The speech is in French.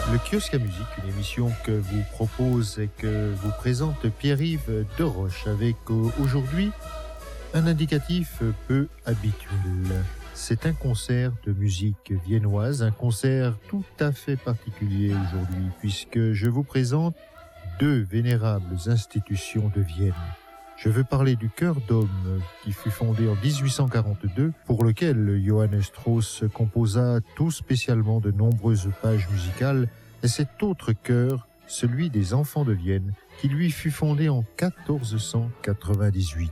Le kiosque à musique, une émission que vous propose et que vous présente Pierre-Yves Deroche avec aujourd'hui un indicatif peu habituel. C'est un concert de musique viennoise, un concert tout à fait particulier aujourd'hui puisque je vous présente deux vénérables institutions de Vienne. Je veux parler du Chœur d'Homme qui fut fondé en 1842 pour lequel Johannes Strauss composa tout spécialement de nombreuses pages musicales et cet autre chœur, celui des Enfants de Vienne, qui lui fut fondé en 1498.